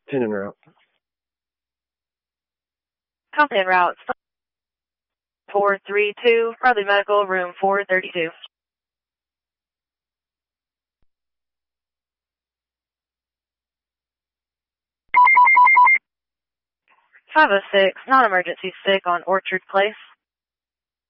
10 en route. Copy en route. 432, Bradley Medical, room 432. 506, non-emergency sick on Orchard Place.